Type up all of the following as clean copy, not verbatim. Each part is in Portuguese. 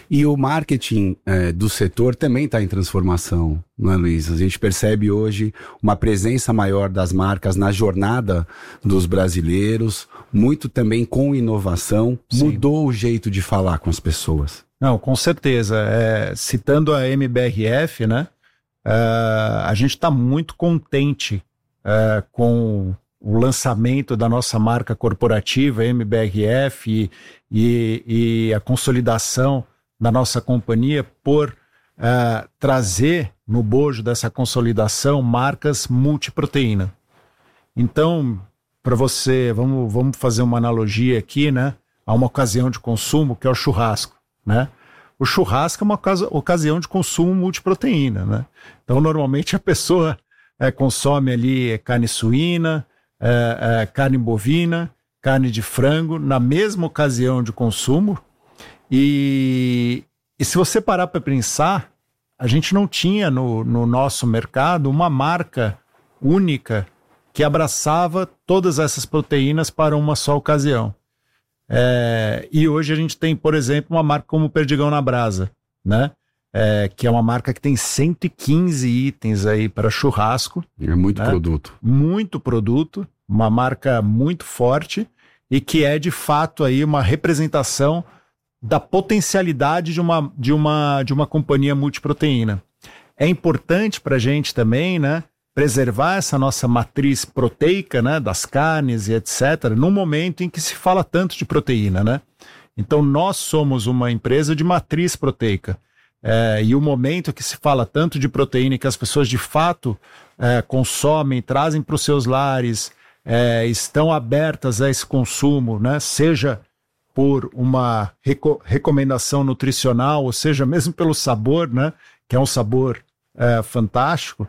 E o marketing do setor também está em transformação, não é, Luiz? A gente percebe hoje uma presença maior das marcas na jornada dos brasileiros, muito também com inovação. Sim. Mudou o jeito de falar com as pessoas. Não, com certeza. Citando a MBRF, né? A gente está muito contente com o lançamento da nossa marca corporativa, MBRF, e a consolidação da nossa companhia por trazer no bojo dessa consolidação marcas multiproteína. Então, para você, vamos fazer uma analogia aqui, né? A uma ocasião de consumo que é o churrasco, né? O churrasco é uma ocasião de consumo multiproteína, né? Então, normalmente a pessoa consome ali carne suína, carne bovina, carne de frango, na mesma ocasião de consumo. E se você parar para pensar, a gente não tinha no nosso mercado uma marca única que abraçava todas essas proteínas para uma só ocasião. E hoje a gente tem, por exemplo, uma marca como o Perdigão na Brasa, né? Que é uma marca que tem 115 itens aí para churrasco. É muito, né? Muito produto, uma marca muito forte e que é de fato aí uma representação da potencialidade de uma companhia multiproteína. É importante para a gente também, né, preservar essa nossa matriz proteica, né, das carnes e etc., num momento em que se fala tanto de proteína, né? Então nós somos uma empresa de matriz proteica. E o momento que se fala tanto de proteína e que as pessoas de fato consomem, trazem para os seus lares, estão abertas a esse consumo, né? Seja por uma recomendação nutricional, ou seja, mesmo pelo sabor, né? Que é um sabor fantástico,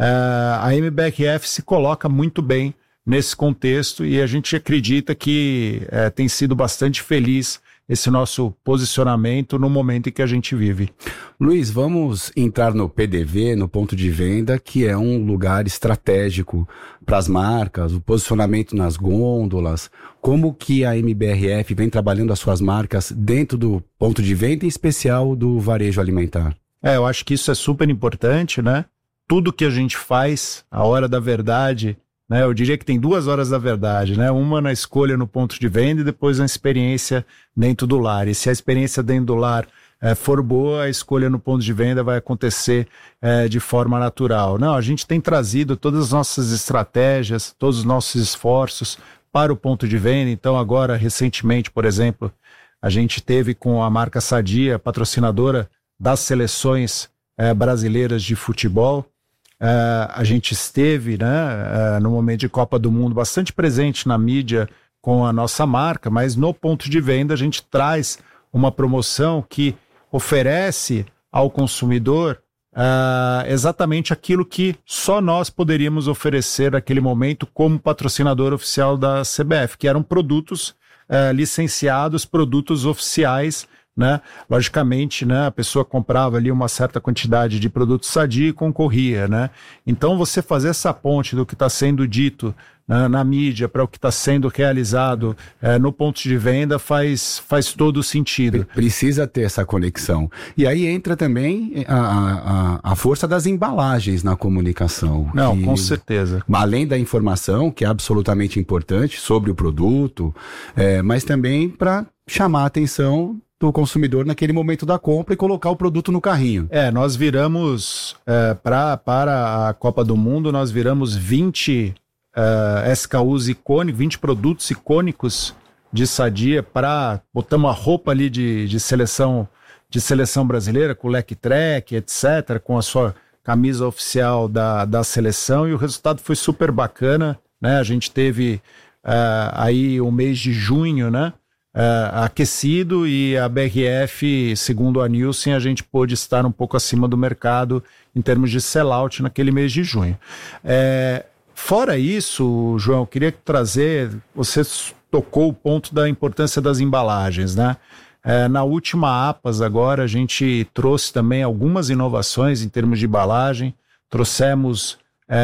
a MBRF se coloca muito bem nesse contexto e a gente acredita que tem sido bastante feliz esse nosso posicionamento no momento em que a gente vive. Luiz, vamos entrar no PDV, no ponto de venda, que é um lugar estratégico para as marcas, o posicionamento nas gôndolas. Como que a MBRF vem trabalhando as suas marcas dentro do ponto de venda, em especial do varejo alimentar? Eu acho que isso é super importante, né? Tudo que a gente faz, a hora da verdade, né? Eu diria que tem 2 horas da verdade, né? Uma na escolha no ponto de venda e depois na experiência dentro do lar. E se a experiência dentro do lar for boa, a escolha no ponto de venda vai acontecer de forma natural. Não, a gente tem trazido todas as nossas estratégias, todos os nossos esforços para o ponto de venda. Então agora, recentemente, por exemplo, a gente teve com a marca Sadia, patrocinadora das seleções brasileiras de futebol. A gente esteve, né, no momento de Copa do Mundo, bastante presente na mídia com a nossa marca, mas no ponto de venda a gente traz uma promoção que oferece ao consumidor exatamente aquilo que só nós poderíamos oferecer naquele momento como patrocinador oficial da CBF, que eram produtos licenciados, produtos oficiais, né? Logicamente, né, a pessoa comprava ali uma certa quantidade de produtos Sadia e concorria, né? Então você fazer essa ponte do que está sendo dito na mídia para o que está sendo realizado no ponto de venda faz todo sentido. Precisa ter essa conexão. E aí entra também a força das embalagens na comunicação. Não, com certeza. Além da informação, que é absolutamente importante sobre o produto, mas também para chamar a atenção do consumidor naquele momento da compra e colocar o produto no carrinho. Nós viramos, para a Copa do Mundo, nós viramos 20 SKUs icônicos, 20 produtos icônicos de Sadia botamos a roupa ali de seleção brasileira, com o leque track, etc., com a sua camisa oficial da seleção, e o resultado foi super bacana, né? A gente teve aí o mês de junho, né? Aquecido, e a BRF, segundo a Nielsen, a gente pôde estar um pouco acima do mercado em termos de sellout naquele mês de junho. Fora isso, João, eu queria trazer, você tocou o ponto da importância das embalagens, né? Na última APAS agora a gente trouxe também algumas inovações em termos de embalagem, trouxemos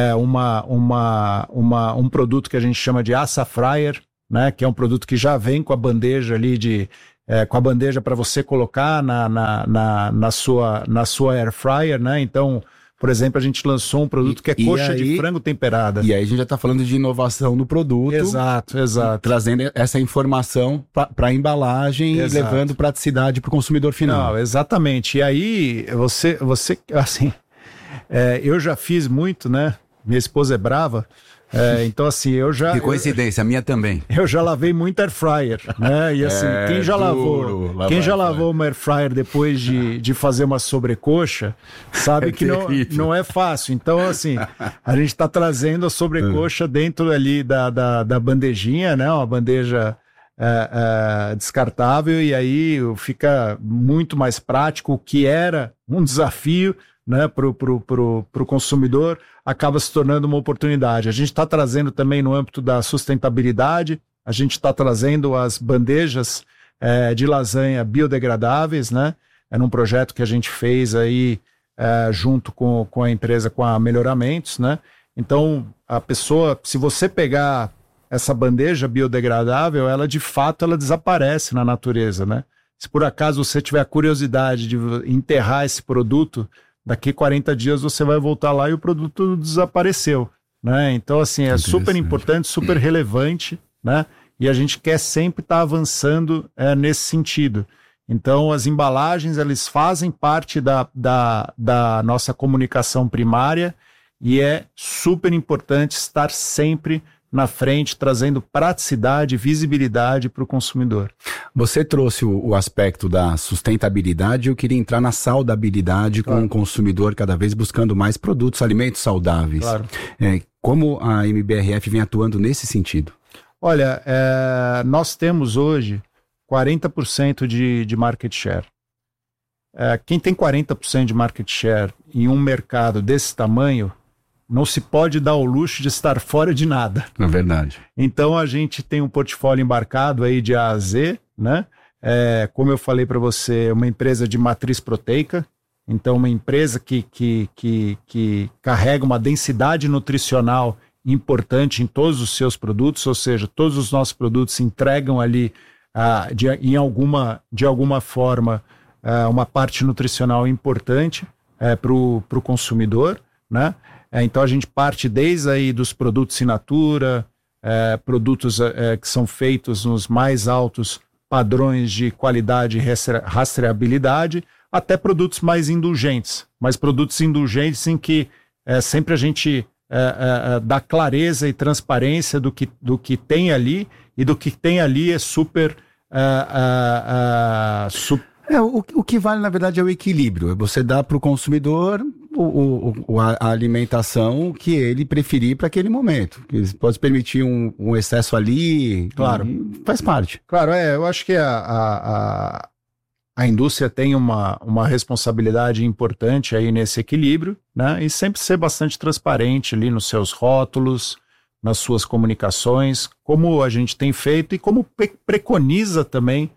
um produto que a gente chama de Assa Fryer, né, que é um produto que já vem com a bandeja ali de com a bandeja para você colocar na sua air fryer, né? Então, por exemplo, a gente lançou um produto que é coxa de frango temperada. E aí a gente já está falando de inovação no produto. Exato. Trazendo essa informação para a embalagem e levando praticidade para o consumidor final. Não, exatamente. E aí, você assim, eu já fiz muito, né? Minha esposa é brava. Então assim, Que coincidência, a minha também. Eu já lavei muito air fryer, né? E assim, quem já lavou uma air fryer depois de fazer uma sobrecoxa, sabe que não é fácil. Então assim, a gente está trazendo a sobrecoxa dentro ali da bandejinha, né? Uma bandeja descartável, e aí fica muito mais prático, o que era um desafio, né, pro consumidor, acaba se tornando uma oportunidade. A gente está trazendo também no âmbito da sustentabilidade, a gente está trazendo as bandejas de lasanha biodegradáveis, né? É num projeto que a gente fez aí junto com a empresa, com a Melhoramentos, né? Então, a pessoa, se você pegar essa bandeja biodegradável, ela de fato ela desaparece na natureza, né? Se por acaso você tiver a curiosidade de enterrar esse produto, daqui 40 dias você vai voltar lá e o produto desapareceu, né? Então, assim, é super importante, super relevante, né? E a gente quer sempre estar avançando nesse sentido. Então, as embalagens, elas fazem parte da nossa comunicação primária e é super importante estar sempre na frente, trazendo praticidade, visibilidade para o consumidor. Você trouxe o aspecto da sustentabilidade, eu queria entrar na saudabilidade, com o consumidor cada vez buscando mais produtos, alimentos saudáveis. Claro. Como a MBRF vem atuando nesse sentido? Olha, nós temos hoje 40% de market share. Quem tem 40% de market share em um mercado desse tamanho, não se pode dar o luxo de estar fora de nada. É verdade. Então a gente tem um portfólio embarcado aí de A a Z, né? Como eu falei para você, uma empresa de matriz proteica, então uma empresa que carrega uma densidade nutricional importante em todos os seus produtos, ou seja, todos os nossos produtos entregam ali de alguma forma uma parte nutricional importante para o consumidor, né? Então a gente parte desde aí dos produtos in natura, produtos que são feitos nos mais altos padrões de qualidade e rastreabilidade, até produtos mais indulgentes, mas produtos indulgentes em que sempre a gente dá clareza e transparência do que tem ali, e do que tem ali é super... O que vale, na verdade, é o equilíbrio. Você dá para o consumidor a alimentação que ele preferir para aquele momento. Ele pode permitir um excesso ali, claro, faz parte. Claro, eu acho que a indústria tem uma responsabilidade importante aí nesse equilíbrio, né? E sempre ser bastante transparente ali nos seus rótulos, nas suas comunicações, como a gente tem feito e como preconiza também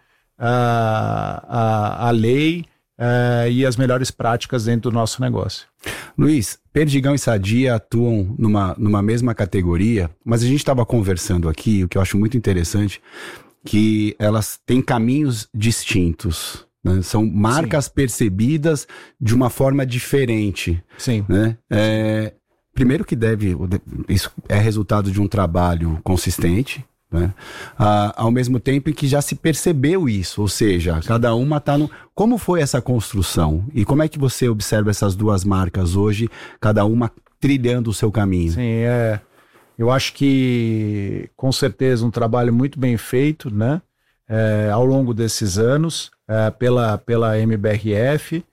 a lei e as melhores práticas dentro do nosso negócio. Luiz, Perdigão e Sadia atuam numa mesma categoria, mas a gente estava conversando aqui, o que eu acho muito interessante, que elas têm caminhos distintos, né? São marcas percebidas de uma forma diferente. Sim. Né? Primeiro que isso é resultado de um trabalho consistente, né? Ao mesmo tempo em que já se percebeu isso, ou seja, cada uma está no... Como foi essa construção? E como é que você observa essas duas marcas hoje, cada uma trilhando o seu caminho? Sim, eu acho que com certeza um trabalho muito bem feito, né? Ao longo desses anos, pela MBRF.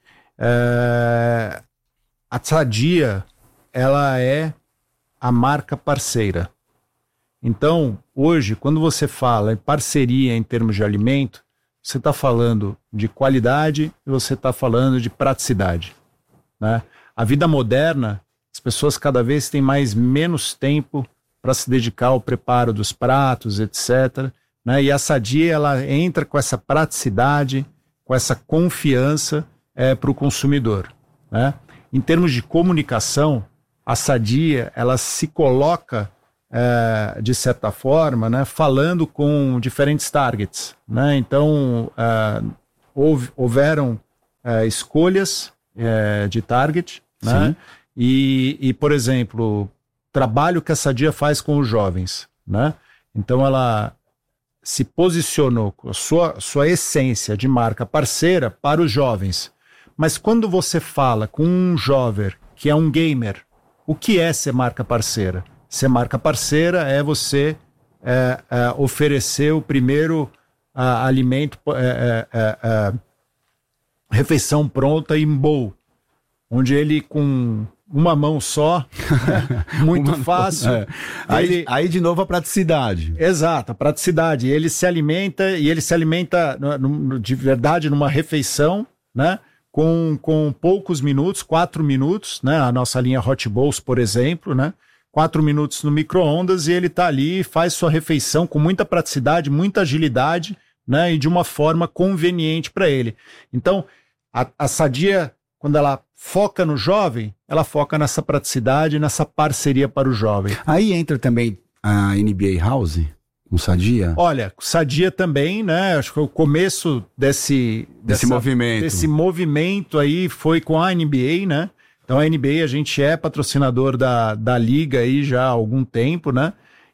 A Sadia, ela é a marca parceira. Então, hoje, quando você fala em parceria em termos de alimento, você está falando de qualidade e você está falando de praticidade, né? A vida moderna, as pessoas cada vez têm menos tempo para se dedicar ao preparo dos pratos, etc., né? E a Sadia, ela entra com essa praticidade, com essa confiança para o consumidor, né? Em termos de comunicação, a Sadia, ela se coloca de certa forma, né, falando com diferentes targets, né? Então, houveram escolhas de target, né? E, por exemplo, trabalho que a Sadia faz com os jovens, né? Então, ela se posicionou com a sua essência de marca parceira para os jovens. Mas quando você fala com um jovem que é um gamer, o que é ser marca parceira? Ser marca parceira é você oferecer o primeiro alimento, refeição pronta em bowl, onde ele com uma mão só, muito fácil. Aí de novo a praticidade. Exato, a praticidade. Ele se alimenta de verdade numa refeição, né? Com poucos minutos, 4 minutos, né? A nossa linha Hot Bowls, por exemplo, né? 4 minutos no micro-ondas e ele está ali e faz sua refeição com muita praticidade, muita agilidade, né? E de uma forma conveniente para ele. Então, a Sadia, quando ela foca no jovem, ela foca nessa praticidade, nessa parceria para o jovem. Aí entra também a NBA House, com Sadia? Olha, Sadia também, né? Acho que o começo desse movimento aí foi com a NBA, né? Então a NBA, a gente é patrocinador da liga aí já há algum tempo, né?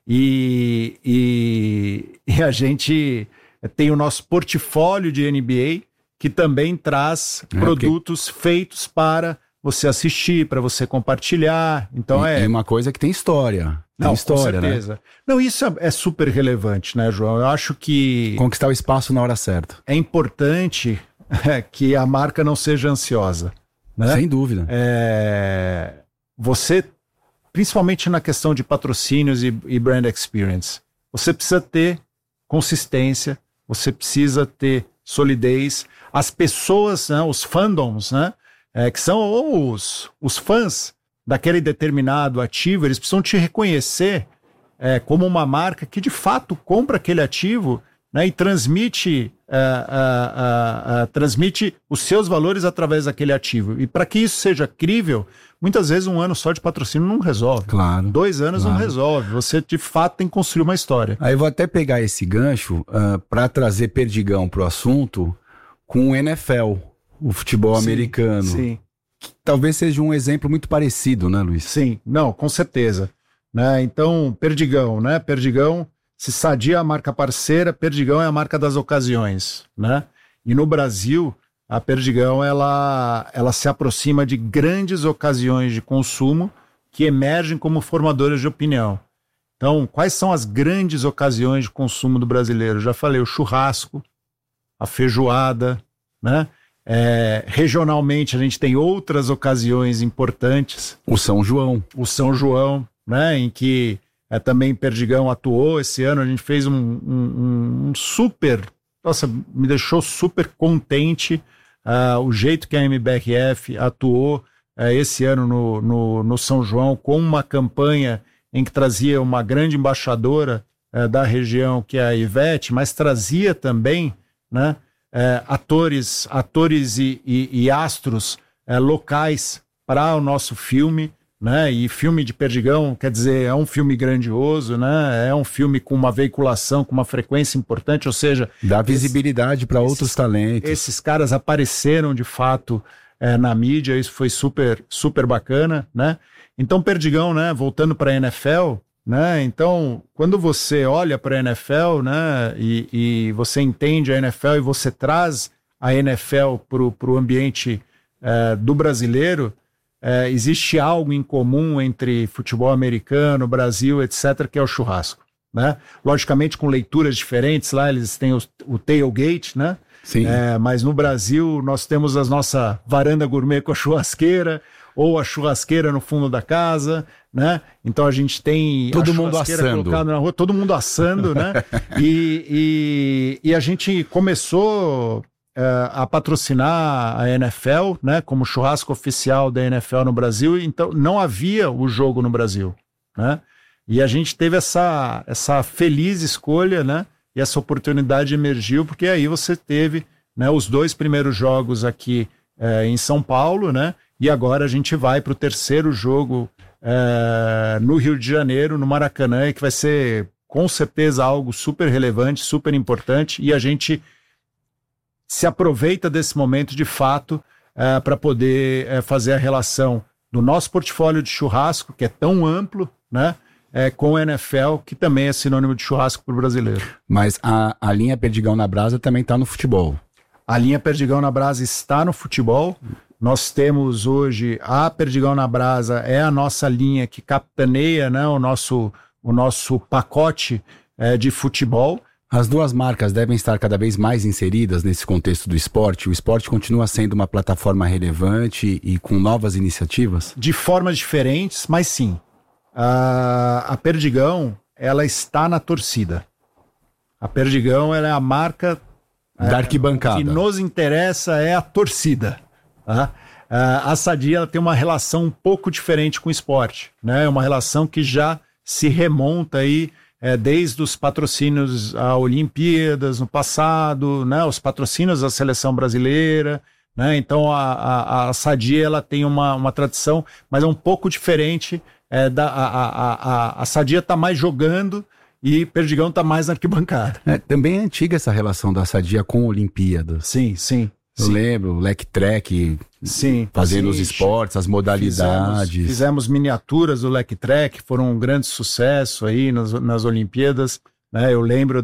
E a gente tem o nosso portfólio de NBA, que também traz produtos feitos para você assistir, para você compartilhar. Então é uma coisa que tem história. Não, história, com certeza. Né? Não, isso é super relevante, né, João? Eu acho que conquistar o espaço na hora certa. É importante que a marca não seja ansiosa, né? Sem dúvida. Você, principalmente na questão de patrocínios e brand experience, você precisa ter consistência, você precisa ter solidez. As pessoas, né, os fandoms, né, que são os fãs daquele determinado ativo, eles precisam te reconhecer como uma marca que de fato compra aquele ativo, né, e transmite os seus valores através daquele ativo. E para que isso seja crível, muitas vezes um ano só de patrocínio não resolve. Claro. 2 anos não resolve. Você de fato tem que construir uma história. Aí eu vou até pegar esse gancho para trazer Perdigão para o assunto com o NFL, o futebol americano. Sim. Talvez seja um exemplo muito parecido, né, Luiz? Sim, não, com certeza. Né? Então, Perdigão, né? Perdigão, se Sadia é a marca parceira, Perdigão é a marca das ocasiões, né? E no Brasil, a Perdigão, ela se aproxima de grandes ocasiões de consumo que emergem como formadoras de opinião. Então, quais são as grandes ocasiões de consumo do brasileiro? Já falei, o churrasco, a feijoada, né? Regionalmente a gente tem outras ocasiões importantes. O São João, né? Em que também Perdigão atuou. Esse ano a gente fez um super... Nossa, me deixou super contente o jeito que a MBRF atuou esse ano no São João, com uma campanha em que trazia uma grande embaixadora da região, que é a Ivete, mas trazia também, né, atores e astros locais para o nosso filme, né? E filme de Perdigão, quer dizer, é um filme grandioso, né? É um filme com uma veiculação, com uma frequência importante, ou seja... Dá visibilidade para outros talentos. Esses caras apareceram, de fato, na mídia, isso foi super, super bacana, né? Então, Perdigão, né? Voltando para a NFL... Né? Então, quando você olha para a NFL, né, e você entende a NFL e você traz a NFL para o ambiente do brasileiro, existe algo em comum entre futebol americano, Brasil, etc., que é o churrasco. Né? Logicamente, com leituras diferentes, lá eles têm o tailgate, né? Sim. Mas no Brasil nós temos a nossa varanda gourmet com a churrasqueira, ou a churrasqueira no fundo da casa, né? Então a gente tem todo mundo assando, colocada na rua, todo mundo assando, né? E a gente começou a patrocinar a NFL, né? Como churrasco oficial da NFL no Brasil. Então não havia o jogo no Brasil, né? E a gente teve essa feliz escolha, né? E essa oportunidade emergiu porque aí você teve, né, os 2 primeiros jogos aqui em São Paulo, né? E agora a gente vai para o terceiro jogo no Rio de Janeiro, no Maracanã, e que vai ser com certeza algo super relevante, super importante, e a gente se aproveita desse momento de fato para poder fazer a relação do nosso portfólio de churrasco, que é tão amplo, né, com o NFL, que também é sinônimo de churrasco para o brasileiro. Mas a linha Perdigão na Brasa também está no futebol. A linha Perdigão na Brasa está no futebol. Nós temos hoje a Perdigão na Brasa, é a nossa linha que capitaneia, né, o nosso pacote de futebol. As duas marcas devem estar cada vez mais inseridas nesse contexto do esporte? O esporte continua sendo uma plataforma relevante e com novas iniciativas? De formas diferentes, mas sim. A Perdigão, ela está na torcida. A Perdigão, ela é a marca da arquibancada. O que nos interessa é a torcida. Tá? A Sadia, ela tem uma relação um pouco diferente com o esporte, né? É uma relação que já se remonta aí desde os patrocínios a Olimpíadas no passado, né? Os patrocínios da seleção brasileira, né? Então a Sadia, ela tem uma tradição, mas é um pouco diferente. A Sadia está mais jogando e Perdigão está mais na arquibancada. Também é antiga essa relação da Sadia com Olimpíadas. Sim, sim. Eu lembro, o Lec Trek, fazendo os esportes, as modalidades. Fizemos miniaturas do Lec Trek, foram um grande sucesso aí nas Olimpíadas. Né? Eu lembro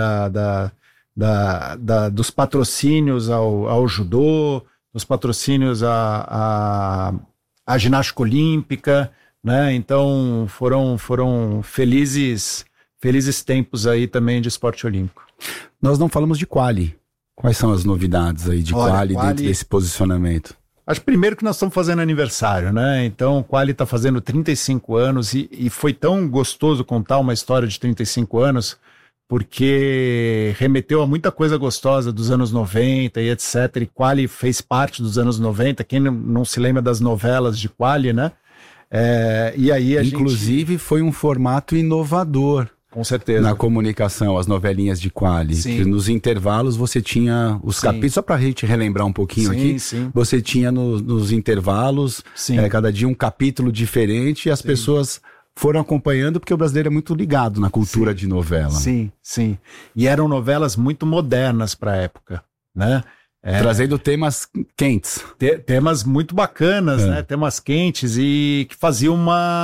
dos patrocínios ao judô, dos patrocínios à ginástica olímpica, né? Então foram felizes tempos aí também de esporte olímpico. Nós não falamos de quali. Quais são as novidades aí de quali dentro desse posicionamento? Acho primeiro que nós estamos fazendo aniversário, né? Então o quali está fazendo 35 anos e foi tão gostoso contar uma história de 35 anos porque remeteu a muita coisa gostosa dos anos 90 e etc. E quali fez parte dos anos 90. Quem não se lembra das novelas de quali, né? E aí Inclusive foi um formato inovador. Com certeza. Na comunicação, as novelinhas de quali. Que nos intervalos você tinha os capítulos, só pra gente relembrar um pouquinho aqui, você tinha nos intervalos, cada dia um capítulo diferente e as pessoas foram acompanhando porque o brasileiro é muito ligado na cultura de novela. Sim. E eram novelas muito modernas pra época, né? Trazendo temas quentes. Temas muito bacanas, né? Temas quentes e que faziam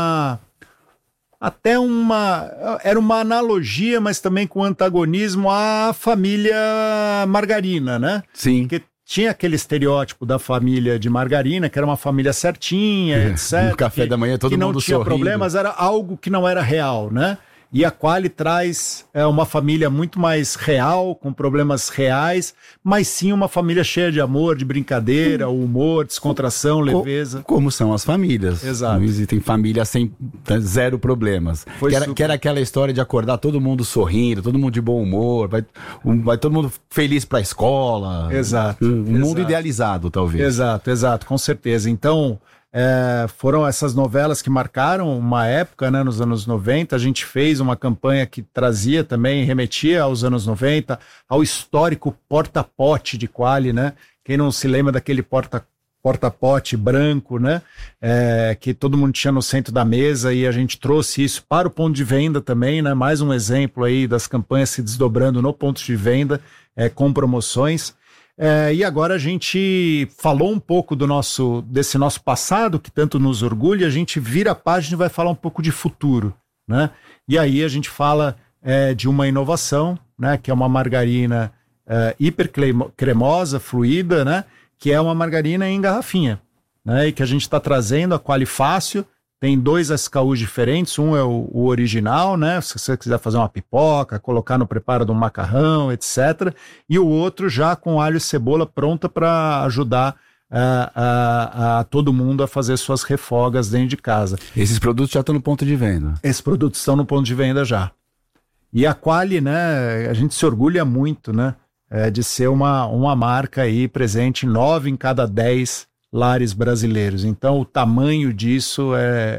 era uma analogia, mas também com antagonismo à família Margarina, né? Sim. Porque tinha aquele estereótipo da família de Margarina, que era uma família certinha, etc. No café da manhã todo mundo sorrindo. Que não tinha problemas, era algo que não era real, né? E a quali traz uma família muito mais real, com problemas reais, mas sim uma família cheia de amor, de brincadeira, humor, descontração, leveza. Como são as famílias. Exato. Não existem famílias sem zero problemas. Que era aquela história de acordar todo mundo sorrindo, todo mundo de bom humor, vai todo mundo feliz pra escola. Exato. Mundo idealizado, talvez. Exato, com certeza. Então, foram essas novelas que marcaram uma época, né, nos anos 90. A gente fez uma campanha que trazia também, remetia aos anos 90, ao histórico porta-pote de quali, né? Quem não se lembra daquele porta-pote branco, né? Que todo mundo tinha no centro da mesa, e a gente trouxe isso para o ponto de venda também, né? Mais um exemplo aí das campanhas se desdobrando no ponto de venda, com promoções. E agora a gente falou um pouco desse nosso passado, que tanto nos orgulha, a gente vira a página e vai falar um pouco de futuro, né? E aí a gente fala de uma inovação, né? Que é uma margarina hiper cremosa, fluida, né? Que é uma margarina em garrafinha, né? E que a gente está trazendo a Quali Fácil. Tem 2 SKUs diferentes, um é o original, né? Se você quiser fazer uma pipoca, colocar no preparo de um macarrão, etc. E o outro já com alho e cebola pronta para ajudar a todo mundo a fazer suas refogas dentro de casa. Esses produtos já estão no ponto de venda? Esses produtos estão no ponto de venda já. E a Quali, né? A gente se orgulha muito, né? De ser uma marca aí presente em 9 em cada 10 lares brasileiros. Então o tamanho disso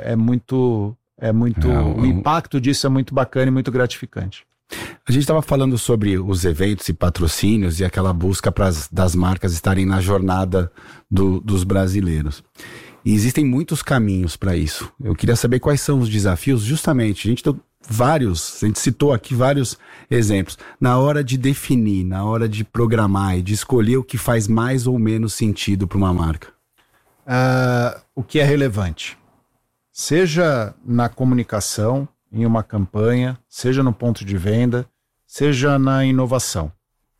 o impacto disso é muito bacana e muito gratificante. A gente estava falando sobre os eventos e patrocínios e aquela busca das marcas estarem na jornada dos brasileiros. E existem muitos caminhos para isso. Eu queria saber quais são os desafios, justamente, a gente citou aqui vários exemplos. Na hora de definir, na hora de programar e de escolher o que faz mais ou menos sentido para uma marca. O que é relevante? Seja na comunicação, em uma campanha, seja no ponto de venda, seja na inovação.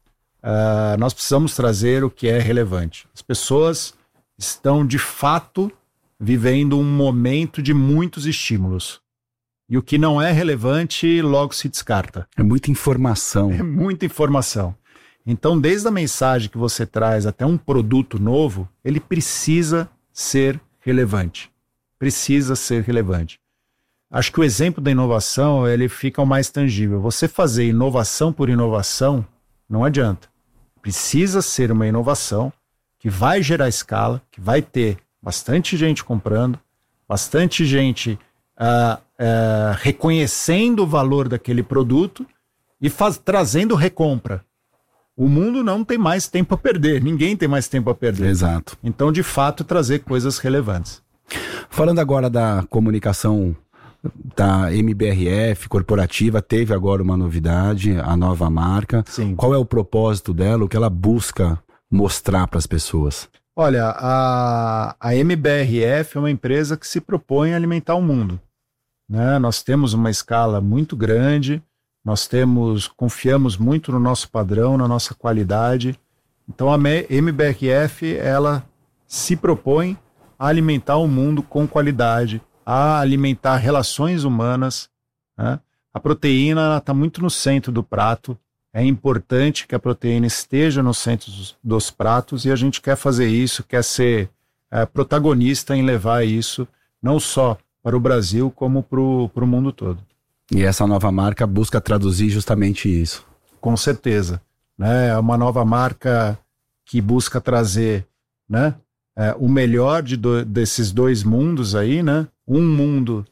Nós precisamos trazer o que é relevante. As pessoas estão, de fato, vivendo um momento de muitos estímulos. E o que não é relevante, logo se descarta. É muita informação. É muita informação. Então, desde a mensagem que você traz até um produto novo, ele precisa ser relevante. Precisa ser relevante. Acho que o exemplo da inovação, ele fica o mais tangível. Você fazer inovação por inovação, não adianta. Precisa ser uma inovação que vai gerar escala, que vai ter bastante gente comprando, bastante gente reconhecendo o valor daquele produto e trazendo recompra. O mundo não tem mais tempo a perder, ninguém tem mais tempo a perder. Exato. Então, de fato, trazer coisas relevantes. Falando agora da comunicação da MBRF corporativa, teve agora uma novidade, a nova marca. Sim. Qual é o propósito dela, o que ela busca mostrar para as pessoas? Olha, a MBRF é uma empresa que se propõe a alimentar o mundo, né? Nós temos uma escala muito grande, confiamos muito no nosso padrão, na nossa qualidade. Então a MBRF, ela se propõe a alimentar o mundo com qualidade, a alimentar relações humanas, né? A proteína está muito no centro do prato. É importante que a proteína esteja no centro dos pratos e a gente quer fazer isso, quer ser protagonista em levar isso não só para o Brasil como para o mundo todo. E essa nova marca busca traduzir justamente isso. Com certeza, né? É uma nova marca que busca trazer, né, o melhor desses dois mundos aí, né? Um mundo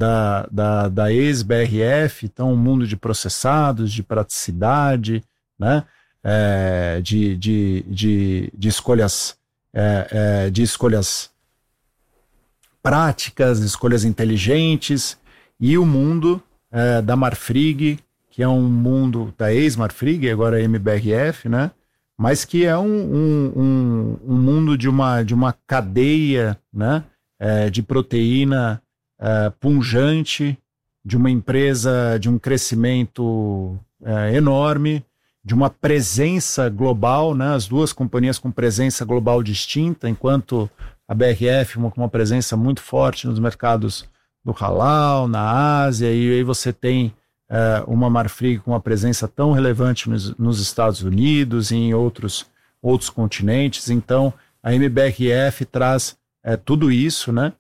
da ex-BRF, então um mundo de processados, de praticidade, né? De escolhas práticas, escolhas inteligentes, e o mundo da Marfrig, que é um mundo da ex-Marfrig, agora MBRF, né? Mas que é um mundo de uma cadeia, né? De proteína pungente, de uma empresa de um crescimento enorme, de uma presença global, né? As duas companhias com presença global distinta, enquanto a BRF com uma presença muito forte nos mercados do halal, na Ásia, e aí você tem uma Marfrig com uma presença tão relevante nos Estados Unidos e em outros continentes. Então a MBRF traz tudo isso, né?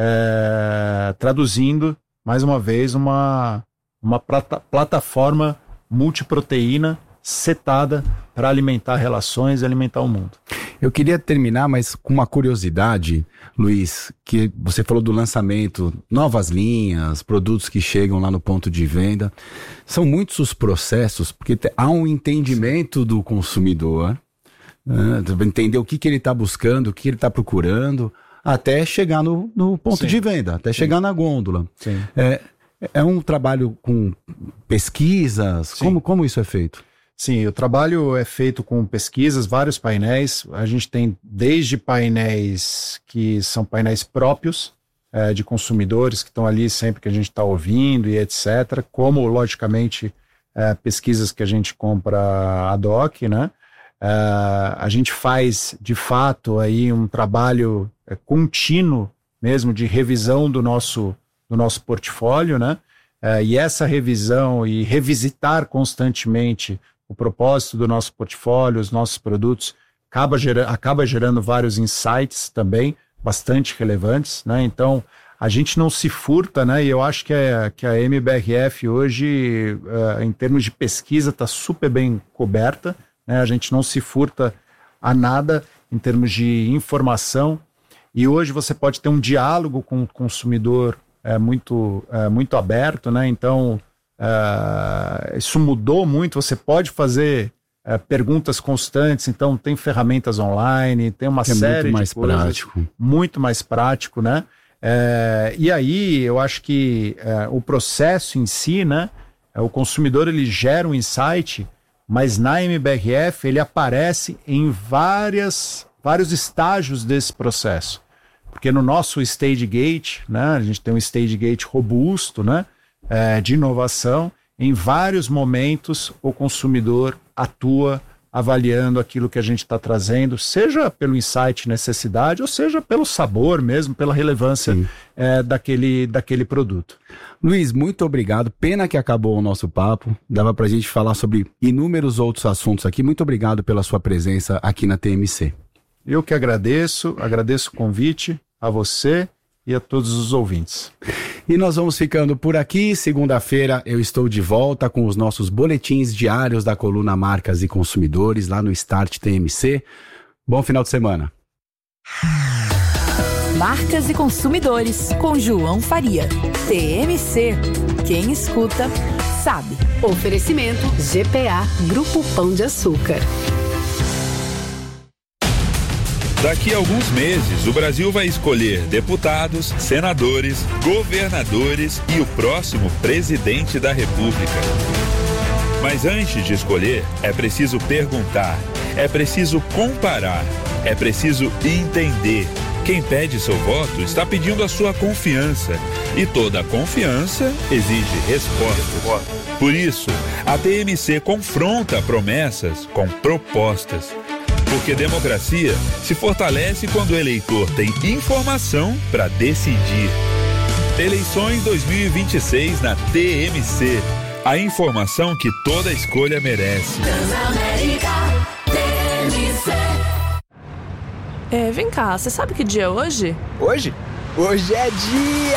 Traduzindo, mais uma vez, uma plataforma multiproteína setada para alimentar relações e alimentar o mundo. Eu queria terminar, mas com uma curiosidade, Luiz, que você falou do lançamento, novas linhas, produtos que chegam lá no ponto de venda. São muitos os processos, porque há um entendimento do consumidor, entender o que ele está buscando, o que ele está procurando, até chegar no ponto Sim. de venda, até chegar na gôndola. Sim. É um trabalho com pesquisas? Como isso é feito? Sim, o trabalho é feito com pesquisas, vários painéis. A gente tem desde painéis que são painéis próprios de consumidores que estão ali sempre que a gente está ouvindo e etc., como, logicamente, pesquisas que a gente compra ad hoc, né? A gente faz, de fato, aí um trabalho contínuo mesmo de revisão do nosso portfólio, né? E essa revisão e revisitar constantemente o propósito do nosso portfólio, os nossos produtos, acaba gerando vários insights também, bastante relevantes, né? Então, a gente não se furta, né? E eu acho que a MBRF hoje, em termos de pesquisa, está super bem coberta, né? A gente não se furta a nada em termos de informação. E hoje você pode ter um diálogo com o consumidor muito aberto, né? Então, isso mudou muito. Você pode fazer perguntas constantes, então tem ferramentas online, tem uma série de coisas. Prático. Muito mais prático, né? E aí eu acho que o processo em si, né? O consumidor ele gera um insight, mas na MBRF ele aparece em vários estágios desse processo. Porque no nosso Stage Gate, né, a gente tem um Stage Gate robusto, né, de inovação. Em vários momentos o consumidor atua avaliando aquilo que a gente está trazendo, seja pelo insight, necessidade, ou seja pelo sabor mesmo, pela relevância daquele produto. Luiz, muito obrigado. Pena que acabou o nosso papo. Dava para a gente falar sobre inúmeros outros assuntos aqui. Muito obrigado pela sua presença aqui na TMC. Eu que agradeço o convite a você e a todos os ouvintes. E nós vamos ficando por aqui. Segunda-feira eu estou de volta com os nossos boletins diários da coluna Marcas e Consumidores lá no Start TMC. Bom final de semana. Marcas e Consumidores, com João Faria. TMC. Quem escuta, sabe. Oferecimento GPA, Grupo Pão de Açúcar. Daqui a alguns meses, o Brasil vai escolher deputados, senadores, governadores e o próximo presidente da República. Mas antes de escolher, é preciso perguntar, é preciso comparar, é preciso entender. Quem pede seu voto está pedindo a sua confiança. E toda confiança exige respostas. Por isso, a TMC confronta promessas com propostas. Porque democracia se fortalece quando o eleitor tem informação para decidir. Eleições 2026 na TMC. A informação que toda escolha merece. Vem cá, você sabe que dia é hoje? Hoje? Hoje é dia!